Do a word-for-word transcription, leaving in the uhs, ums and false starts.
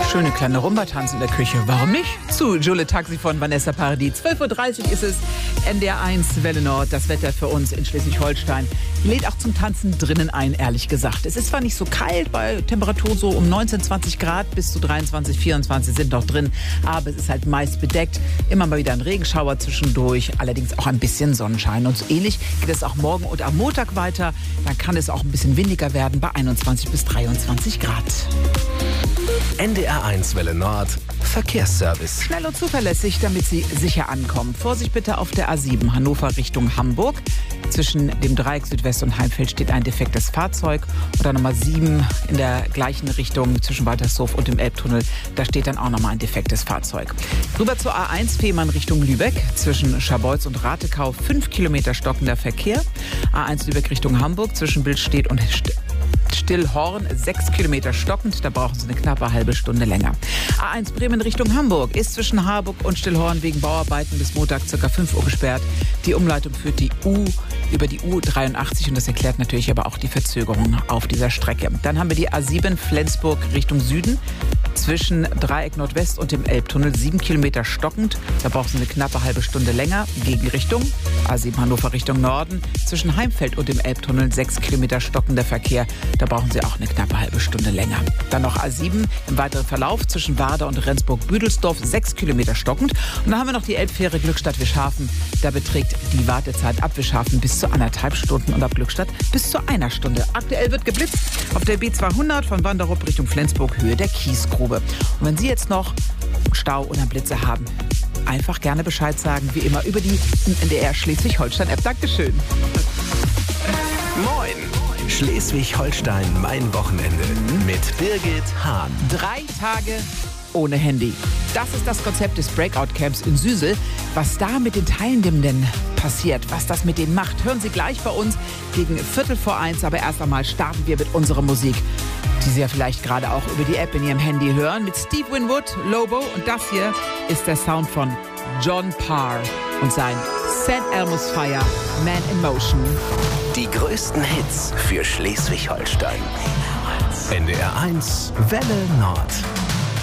Schöne kleine Rumba-Tanz in der Küche. Warum nicht? Zu Jule Taxi von Vanessa Paradis. zwölf Uhr dreißig ist es. N D R eins Welle Nord. Das Wetter für uns in Schleswig-Holstein lädt auch zum Tanzen drinnen ein, ehrlich gesagt. Es ist zwar nicht so kalt, bei Temperaturen so um neunzehn, zwanzig Grad bis zu dreiundzwanzig, vierundzwanzig sind noch drin. Aber es ist halt meist bedeckt. Immer mal wieder ein Regenschauer zwischendurch. Allerdings auch ein bisschen Sonnenschein. Und so ähnlich geht es auch morgen und am Montag weiter. Dann kann es auch ein bisschen windiger werden bei einundzwanzig bis dreiundzwanzig Grad. N D R eins Welle Nord Verkehrsservice. Schnell und zuverlässig, damit Sie sicher ankommen. Vorsicht bitte auf der A sieben Hannover Richtung Hamburg. Zwischen dem Dreieck Südwest und Heimfeld steht ein defektes Fahrzeug. Oder Nummer sieben in der gleichen Richtung zwischen Waltershof und dem Elbtunnel. Da steht dann auch nochmal ein defektes Fahrzeug. Rüber zur A eins Fehmarn Richtung Lübeck. Zwischen Scharbeutz und Ratekau fünf Kilometer stockender Verkehr. A eins Lübeck Richtung Hamburg zwischen Billstedt und St Stillhorn, sechs Kilometer stockend, da brauchen Sie eine knappe halbe Stunde länger. A eins Bremen Richtung Hamburg ist zwischen Harburg und Stillhorn wegen Bauarbeiten bis Montag ca. fünf Uhr gesperrt. Die Umleitung führt die U über die U dreiundachtzig und das erklärt natürlich aber auch die Verzögerung auf dieser Strecke. Dann haben wir die A sieben Flensburg Richtung Süden. Zwischen Dreieck Nordwest und dem Elbtunnel sieben Kilometer stockend. Da brauchen Sie eine knappe halbe Stunde länger. Gegenrichtung A sieben Hannover Richtung Norden. Zwischen Heimfeld und dem Elbtunnel sechs Kilometer stockender Verkehr. Da brauchen Sie auch eine knappe halbe Stunde länger. Dann noch A sieben im weiteren Verlauf zwischen Warder und Rendsburg-Büdelsdorf sechs Kilometer stockend. Und dann haben wir noch die Elbfähre Glückstadt-Wischhafen. Da beträgt die Wartezeit ab Wischhafen bis zu anderthalb Stunden und ab Glückstadt bis zu einer Stunde. Aktuell wird geblitzt auf der B zweihundert von Wanderup Richtung Flensburg, Höhe der Kiesgrube. Und wenn Sie jetzt noch Stau oder Blitze haben, einfach gerne Bescheid sagen, wie immer über die N D R Schleswig-Holstein-App. Dankeschön. Moin! Schleswig-Holstein, mein Wochenende mit Birgit Hahn. Drei Tage ohne Handy. Das ist das Konzept des Breakout-Camps in Süsel. Was da mit den Teilnehmenden passiert, was das mit denen macht, hören Sie gleich bei uns gegen Viertel vor eins. Aber erst einmal starten wir mit unserer Musik, die Sie ja vielleicht gerade auch über die App in Ihrem Handy hören, mit Steve Winwood, Lobo. Und das hier ist der Sound von John Parr und sein Saint Elmo's Fire, Man in Motion. Die größten Hits für Schleswig-Holstein. N D R eins Welle Nord.